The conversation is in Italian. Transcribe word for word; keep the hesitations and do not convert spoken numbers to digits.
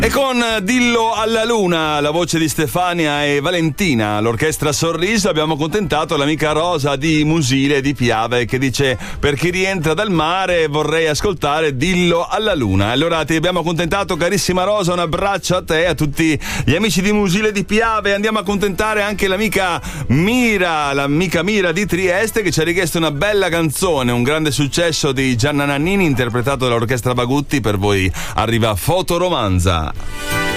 E con Dillo alla Luna, la voce di Stefania e Valentina, l'orchestra Sorriso, abbiamo accontentato l'amica Rosa di Musile di Piave che dice: per chi rientra dal mare vorrei ascoltare Dillo alla Luna. Allora ti abbiamo accontentato, carissima Rosa, un abbraccio a te e a tutti gli amici di Musile di Piave. Andiamo a accontentare anche l'amica Mira, l'amica Mira di Trieste, che ci ha richiesto una bella canzone, un grande successo di Gianna Nannini interpretato dall'orchestra Bagutti. Per voi arriva Fotoromanza.